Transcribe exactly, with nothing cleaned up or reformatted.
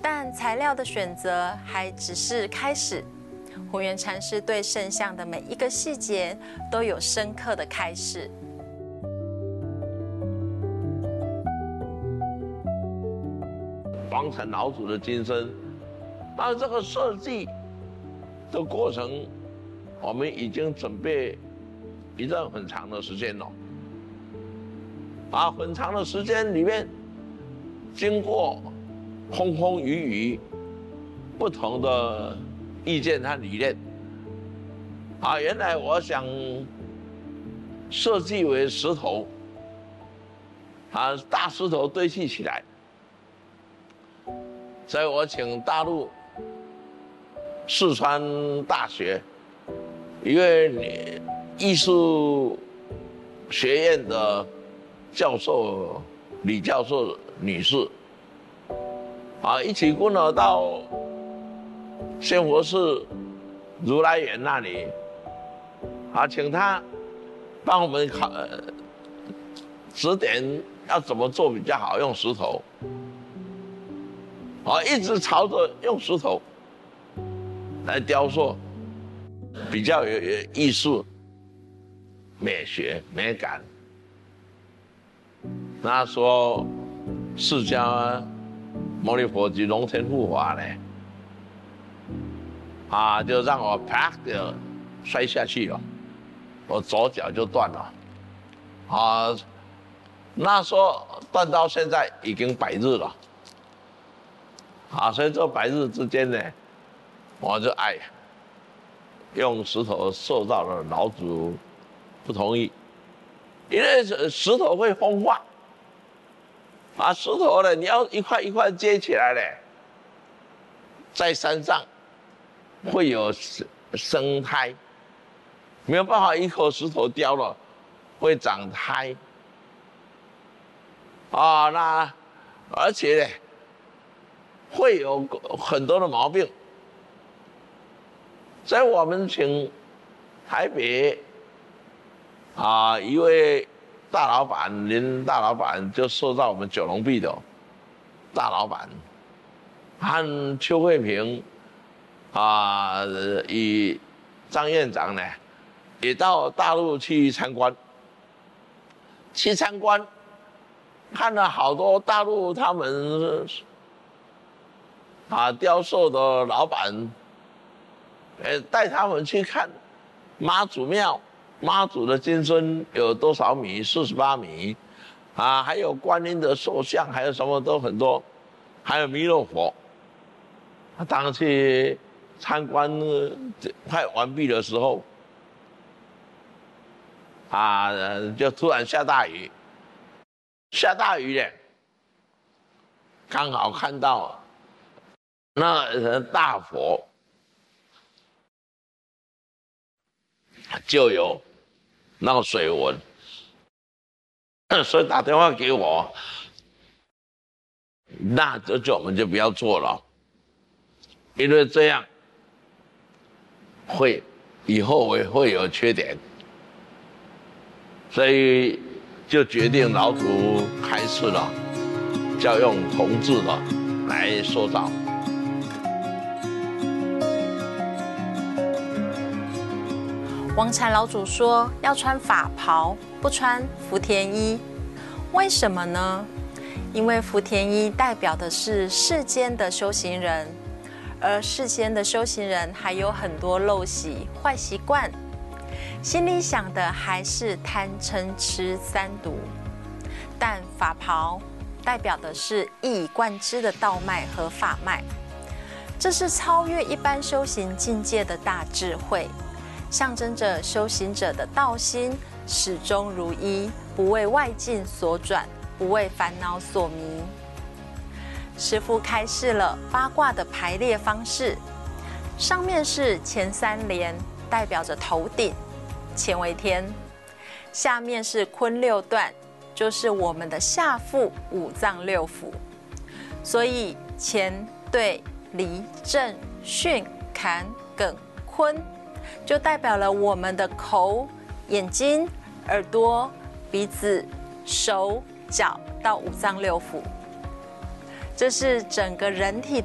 但材料的选择还只是开始。弘源禅师对圣像的每一个细节都有深刻的开示。 王禅老祖的金身，那这个设计的过程，我们已经准备一段很长的时间了。啊，很长的时间里面，经过风风雨雨，不同的意见和理念。啊，原来我想设计为石头，啊，大石头堆砌起来。所以我请大陆四川大学一位艺术学院的教授李教授女士，啊，一起跟我到仙佛寺如来园那里，啊，请他帮我们考指点要怎么做比较好，用石头。啊，一直朝着用石头来雕塑，比较有有艺术、美学、美感。那说释迦牟尼佛及龙天护法呢，啊，就让我啪的摔下去了，我左脚就断了。啊，那说断到现在已经百日了。啊，所以这百日之间呢，我就哎，用石头受到了老祖不同意，因为石头会风化，啊，石头呢你要一块一块接起来呢，在山上会有生苔，没有办法一口石头雕了，会长苔，啊，那而且呢。会有很多的毛病，所以我们请台北啊一位大老板，林大老板就受到我们九龙壁的大老板，和邱慧平啊与张院长呢，也到大陆去参观，去参观，看了好多大陆他们。啊，雕塑的老板，呃，带他们去看妈祖庙，妈祖的金身有多少米？四十八米，啊，还有观音的塑像，还有什么都很多，还有弥勒佛。当去参观快完毕的时候，啊，就突然下大雨，下大雨呢，刚好看到。那大佛就有闹水纹，所以打电话给我，那这就我们就不要做了，因为这样会以后会会有缺点，所以就决定老祖开示了，就要用铜制的来塑造。 王禅老祖说要穿法袍，不穿福田衣，为什么呢？因为福田衣代表的是世间的修行人，而世间的修行人还有很多陋习、坏习惯，心里想的还是贪嗔痴三毒。但法袍代表的是一以贯之的道脉和法脉，这是超越一般修行境界的大智慧。象征着修行者的道心始终如一，不为外境所转，不为烦恼所迷。师父开示了八卦的排列方式，上面是前三连，代表着头顶，乾为天；下面是坤六段，就是我们的下腹五脏六腑。所以乾对离震巽坎艮坤。就代表了我们的口、眼睛、耳朵、鼻子、手、脚到五脏六腑，这是整个人体